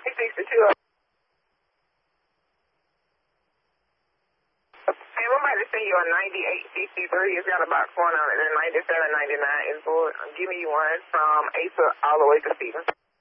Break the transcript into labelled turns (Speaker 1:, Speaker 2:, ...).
Speaker 1: 62. Hey, somebody send you a 9863. It's got a box one on it, and 9799 is board. Give me one from A to all the way to Stevens.